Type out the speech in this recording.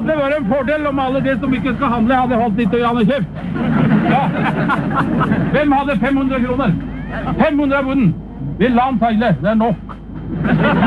hadde vært en fordel om alle de som ikke skal handle hadde holdt litt grann kjeft. Ja. Hvem hadde 500 kroner? 500 av bunnen. Vi la han feile, det er nok.